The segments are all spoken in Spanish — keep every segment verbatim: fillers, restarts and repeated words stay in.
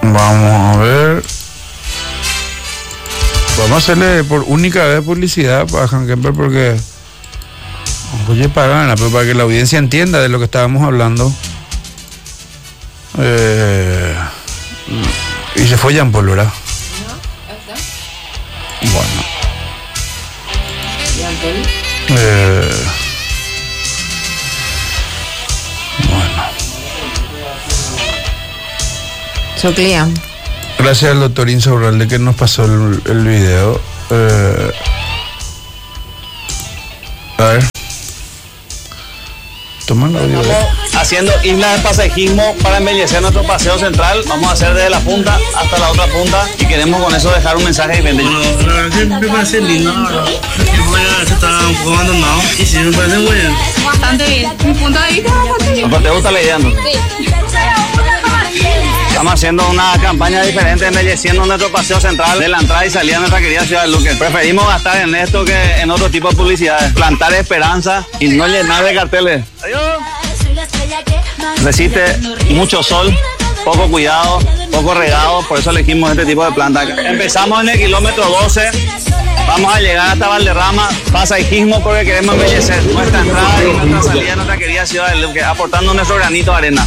Vamos a ver. Vamos a hacerle por única vez publicidad para Han Kemper porque oye, pagan, pero para que la audiencia entienda de lo que estábamos hablando. Eh, y se fue Jean Paul, ¿verdad? No, está. Bueno. Jean Paul. Eh, bueno. Choclea. Gracias al doctor Insaurralde que nos pasó el, el video. Eh, a ver. Toma el audio. Estamos haciendo islas de pasajismo para embellecer nuestro paseo central. Vamos a hacer desde la punta hasta la otra punta y queremos con eso dejar un mensaje diferente. La verdad que me parece lindo, la verdad. Se está un poco abandonado y sí me parece muy bien. Bastante bien. Mi punto de vista es bastante bien. ¿Te gusta la idea, no? Sí. Estamos haciendo una campaña diferente, embelleciendo nuestro paseo central de la entrada y salida de nuestra querida ciudad de Luque. Preferimos gastar en esto que en otro tipo de publicidades. Plantar esperanza y no llenar de carteles. Adiós. Resiste mucho sol, poco cuidado, poco regado, por eso elegimos este tipo de planta. Empezamos en el kilómetro doce, vamos a llegar hasta Valderrama, pasajismo porque queremos embellecer nuestra entrada y nuestra salida de nuestra querida ciudad de Luque, aportando nuestro granito de arena.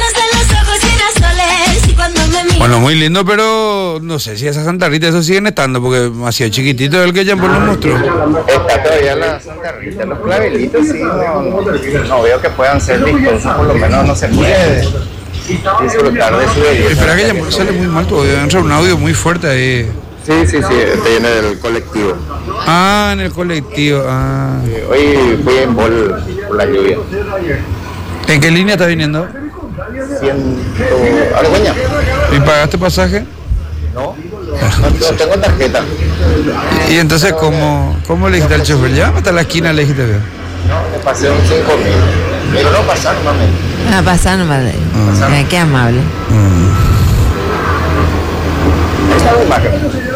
Bueno, muy lindo, pero no sé si esa Santa Rita, eso siguen estando, porque demasiado chiquitito es el que Jean Paul nos mostró. Está todavía la Santa Rita, los clavelitos sí, no, no, no veo que puedan ser vistosos, por lo menos no se puede disfrutar de su belleza. Espera que Jean Paul sale muy mal todavía, entra un audio muy fuerte ahí. Sí, sí, sí, este viene del colectivo. Ah, en el colectivo, ah. Sí, hoy fui en bol por la lluvia. ¿En qué línea está viniendo? Ciento... ¿Argüeña? ¿Y pagaste pasaje? No, no, no tengo tarjeta. Y entonces, ¿cómo, cómo le dijiste al chofer? Ya hasta la esquina le dijiste. No, le pasé un cinco mil. Pero no pasar, mami. Ah, pasar nomás. Mm. Qué amable. Mm. Esta es la imagen.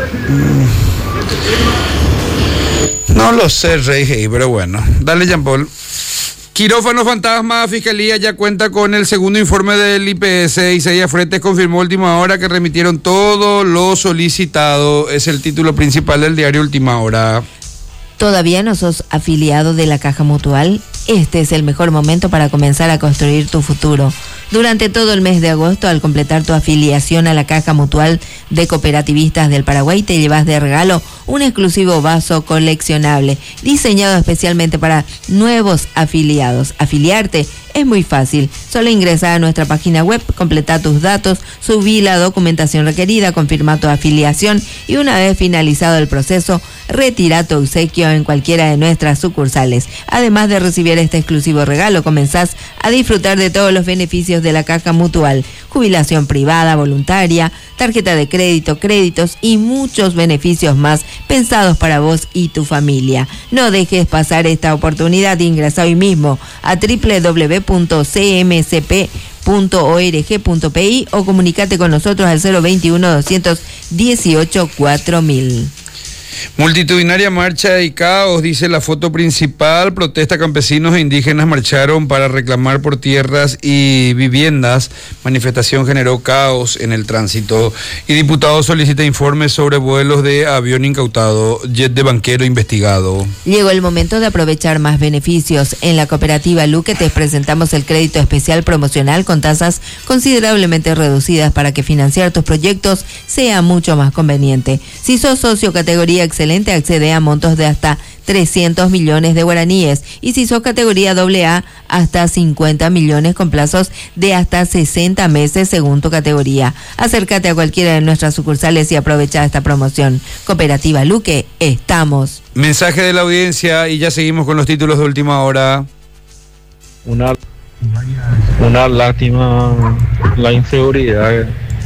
Mm. No lo sé, Rey, pero bueno. Dale, Jean Paul. Quirófano Fantasma, Fiscalía ya cuenta con el segundo informe del I P S. Isaías Fretes confirmó última hora que remitieron todo lo solicitado. Es el título principal del diario Última Hora. ¿Todavía no sos afiliado de la Caja Mutual? Este es el mejor momento para comenzar a construir tu futuro. Durante todo el mes de agosto, al completar tu afiliación a la Caja Mutual de Cooperativistas del Paraguay, te llevas de regalo un exclusivo vaso coleccionable, diseñado especialmente para nuevos afiliados. Afiliarte es muy fácil. Solo ingresa a nuestra página web, completa tus datos, subí la documentación requerida, confirma tu afiliación y una vez finalizado el proceso, retira tu obsequio en cualquiera de nuestras sucursales. Además de recibir este exclusivo regalo, comenzás a disfrutar de todos los beneficios de la Caja Mutual: jubilación privada, voluntaria, tarjeta de crédito, créditos y muchos beneficios más pensados para vos y tu familia. No dejes pasar esta oportunidad. Ingresa hoy mismo a doble u doble u doble u punto c m c p punto org punto p i o comunícate con nosotros al cero veintiuno, doscientos dieciocho, cuatro mil. Multitudinaria marcha y caos, dice la foto principal. Protesta, campesinos e indígenas marcharon para reclamar por tierras y viviendas. Manifestación generó caos en el tránsito. Y diputado solicita informes sobre vuelos de avión incautado, jet de banquero investigado. Llegó el momento de aprovechar más beneficios. En la cooperativa Luque te presentamos el crédito especial promocional con tasas considerablemente reducidas para que financiar tus proyectos sea mucho más conveniente. Si sos socio categoría excelente, accede a montos de hasta trescientos millones de guaraníes, y si sos categoría doble A, hasta cincuenta millones con plazos de hasta sesenta meses según tu categoría. Acércate a cualquiera de nuestras sucursales y aprovecha esta promoción. Cooperativa Luque, estamos. Mensaje de la audiencia y ya seguimos con los títulos de última hora. Una, una lástima la inseguridad.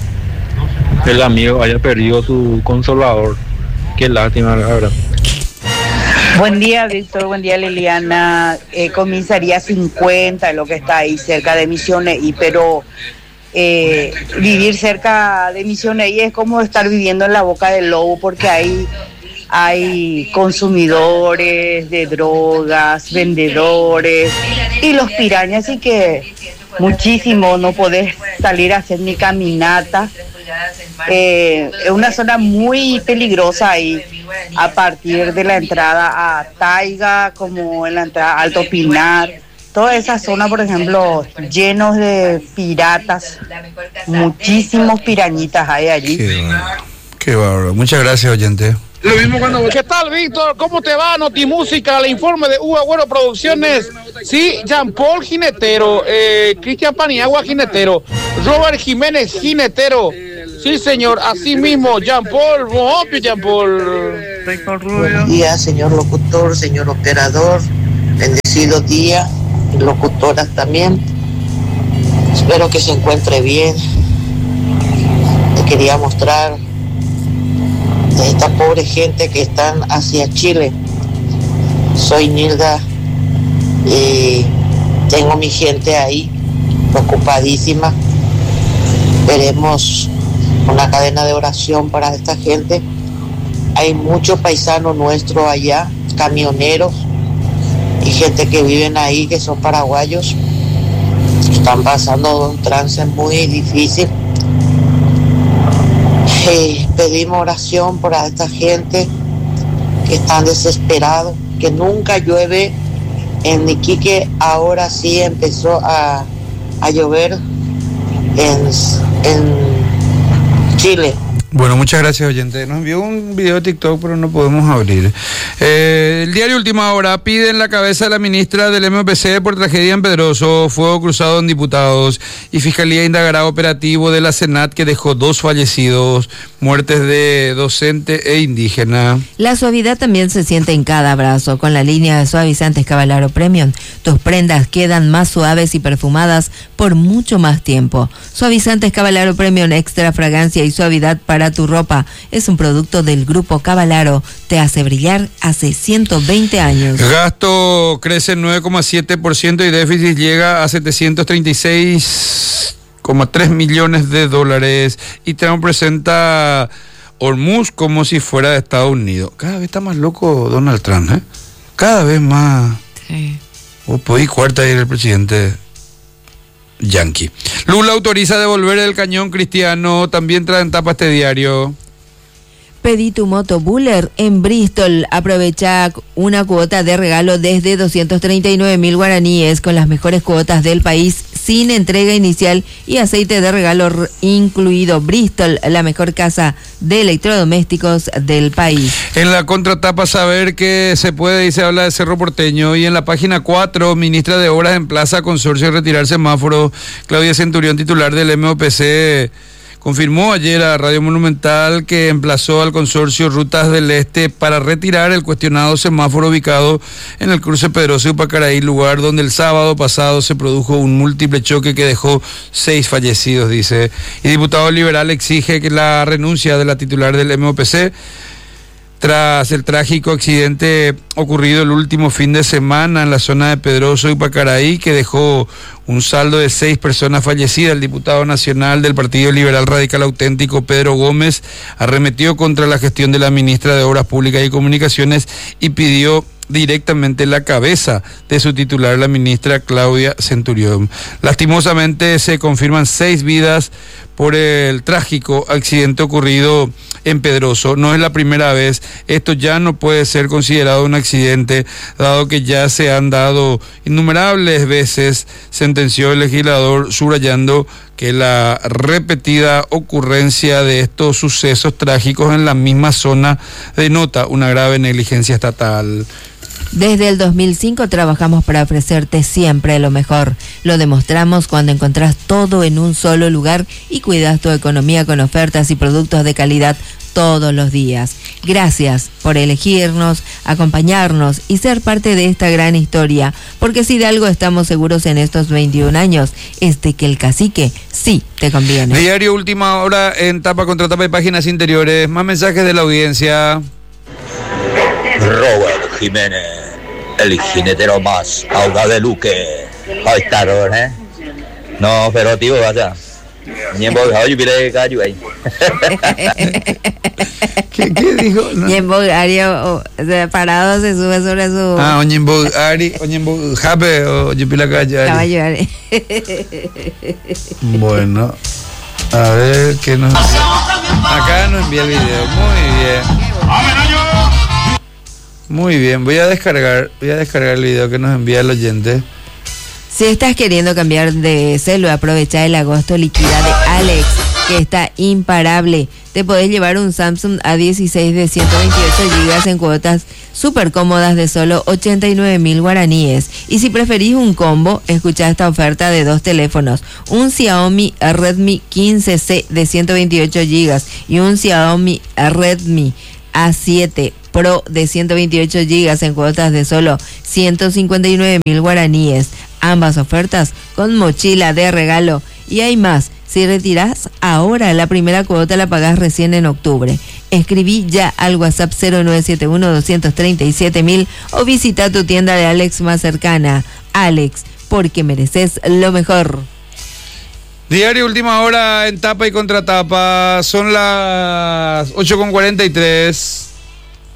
El amigo haya perdido su consolador. Qué lástima, la verdad. Buen día, Víctor. Buen día, Liliana. Eh, comisaría cincuenta, lo que está ahí cerca de Misiones, y pero eh, vivir cerca de Misiones y es como estar viviendo en la boca del lobo, porque hay, hay consumidores de drogas, vendedores y los pirañas, así que muchísimo, no podés salir a hacer ni caminata Eh, es una zona muy peligrosa ahí, a partir de la entrada a Taiga, como en la entrada a Alto Pinar. Toda esa zona, por ejemplo, llenos de piratas, muchísimos pirañitas hay allí. Qué bárbaro. Qué bárbaro. Muchas gracias, oyente. Lo mismo cuando... ¿Qué tal, Víctor? ¿Cómo te va? Notimúsica, el informe de Hugo Agüero Producciones. Sí, Jean Paul Jinetero, eh, Cristian Paniagua Jinetero, Robert Jiménez Jinetero. Sí, señor, así mismo, Jean Paul, Bohopio, Jean Paul. Buen día, señor locutor, señor operador. Bendecido día, locutoras también. Espero que se encuentre bien. Te quería mostrar de esta pobre gente que están hacia Chile. Soy Nilda y tengo mi gente ahí preocupadísima. Veremos una cadena de oración para esta gente. Hay muchos paisanos nuestros allá, camioneros y gente que viven ahí que son paraguayos. Están pasando un trance muy difícil. Eh, pedimos oración por esta gente que están desesperados, que nunca llueve en Iquique. Ahora sí empezó a, a llover en, en Chile. Bueno, muchas gracias, oyente. Nos envió un video de TikTok, pero no podemos abrir. Eh, el diario Última Hora pide en la cabeza de la ministra del M P C por tragedia en Pedroso, fuego cruzado en diputados, y Fiscalía indagará operativo de la Senat que dejó dos fallecidos, muertes de docente e indígena. La suavidad también se siente en cada abrazo. Con la línea de suavizantes Cavalaro Premium, tus prendas quedan más suaves y perfumadas por mucho más tiempo. Suavizantes Cavalaro Premium, extra fragancia y suavidad para tu ropa. Es un producto del Grupo Cavalaro. Te hace brillar hace ciento veinte años. Gasto crece en nueve coma siete por ciento y déficit llega a setecientos treinta y seis coma tres millones de dólares. Y Trump presenta Hormuz como si fuera de Estados Unidos. Cada vez está más loco Donald Trump, ¿eh? Cada vez más. Sí. O podéis cuarta ir el presidente Yankee. Lula autoriza devolver el cañón cristiano. También trae en tapa este diario. Pedí tu moto Buller en Bristol. Aprovecha una cuota de regalo desde doscientos treinta y nueve mil guaraníes con las mejores cuotas del país, sin entrega inicial y aceite de regalo incluido. Bristol, la mejor casa de electrodomésticos del país. En la contratapa, saber que se puede y se habla de Cerro Porteño. Y en la página cuatro, ministra de Obras emplaza consorcio a retirar semáforo. Claudia Centurión, titular del M O P C, confirmó ayer a Radio Monumental que emplazó al consorcio Rutas del Este para retirar el cuestionado semáforo ubicado en el cruce Pedroso y Pacaraí, lugar donde el sábado pasado se produjo un múltiple choque que dejó seis fallecidos, dice. Y diputado liberal exige que la renuncia de la titular del M O P C tras el trágico accidente ocurrido el último fin de semana en la zona de Pedroso y Pacaraí, que dejó un saldo de seis personas fallecidas. El diputado nacional del Partido Liberal Radical Auténtico, Pedro Gómez, arremetió contra la gestión de la ministra de Obras Públicas y Comunicaciones y pidió directamente la cabeza de su titular, la ministra Claudia Centurión. Lastimosamente se confirman seis vidas por el trágico accidente ocurrido en Pedroso. No es la primera vez. Esto ya no puede ser considerado un accidente, dado que ya se han dado innumerables veces, sentenció el legislador, subrayando que la repetida ocurrencia de estos sucesos trágicos en la misma zona denota una grave negligencia estatal. Desde el dos mil cinco trabajamos para ofrecerte siempre lo mejor. Lo demostramos cuando encontrás todo en un solo lugar y cuidas tu economía con ofertas y productos de calidad todos los días. Gracias por elegirnos, acompañarnos y ser parte de esta gran historia, porque si de algo estamos seguros en estos veintiún años, es de que el cacique sí te conviene. Diario Última Hora en tapa contra tapa y páginas interiores. Más mensajes de la audiencia. Robert Jiménez, el jinetero más audaz de Luque. Ahí está, Robert, ¿eh? No, pero tío, vaya. Ñembo, yo pide gallo ahí. ¿Qué, qué dijo? No. Ñembo, Ario, parado se sube sobre su... Ah, o Ñembo, Ari, o Ñembo, Jape, o yo pila gallo. Caballo, Ari. Bueno. A ver, ¿qué nos... Acá nos envía el video. Muy bien. Muy bien, voy a descargar, voy a descargar el video que nos envía el oyente. Si estás queriendo cambiar de celu, aprovecha el agosto liquida de Alex, que está imparable. Te podés llevar un Samsung A dieciséis de ciento veintiocho gigas en cuotas súper cómodas de solo ochenta y nueve mil guaraníes. Y si preferís un combo, escucha esta oferta de dos teléfonos. Un Xiaomi Redmi quince C de ciento veintiocho gigas y un Xiaomi Redmi A siete Pro de ciento veintiocho gigas en cuotas de solo ciento cincuenta y nueve mil guaraníes. Ambas ofertas con mochila de regalo. Y hay más. Si retirás ahora, la primera cuota la pagás recién en octubre. Escribí ya al WhatsApp cero nueve siete uno, dos tres siete mil o visita tu tienda de Alex más cercana. Alex, porque mereces lo mejor. Diario Última Hora en tapa y contratapa. Son las ocho con cuarenta y tres.